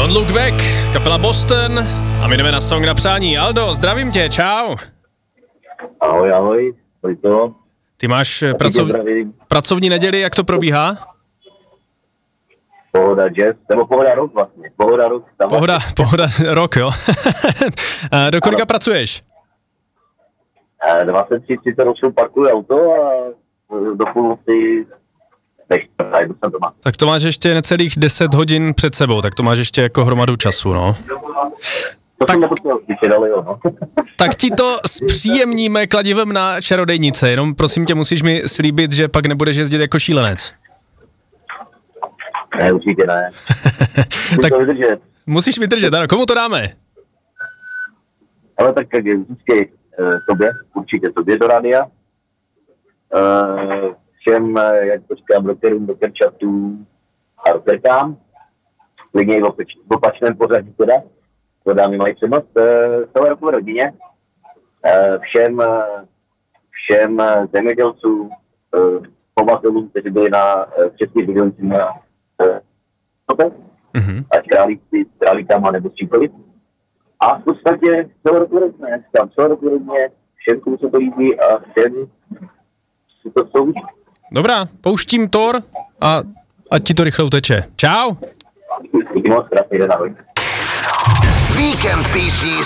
Don't Look Back, kapela Boston a my jdeme na song na přání. Aldo, zdravím tě, čau. Ahoj, to. Ty máš pracovní neděli, jak to probíhá? Pohoda jazz, nebo pohoda rock vlastně. Pohoda rock, jo. Do kolika pracuješ? 23:38 parkuju auto a do půlnoci jdu jsem doma. Tak to máš ještě necelých 10 hodin před sebou, tak to máš ještě jako hromadu času, no. Tak ti to zpříjemníme kladivem na čarodejnice, jenom prosím tě, musíš mi slíbit, že pak nebudeš jezdit jako šílenec. Ne, určitě ne. Tak musíš vydržet, ano. Komu to dáme? Ale tak vždycky tobě, určitě tobě do rádia. Všem, jak to říkám, rockerům, rockerčatům a rockerkám. Klidně i v opačném pořadí teda. To dámy mají přednost. Celé rokové rodině. Všem zemědělcům, pomazatelům, kteří byli na českých videoncích na ať králíkama nebo stříkovi. A v podstatě celé rokové rodině, všem, komu se to líbí a všem si to souží. Dobrá, pouštím Thor a ať ti to rychle uteče. Čau! Díky moc, krásný den, ahoj. Víkend PC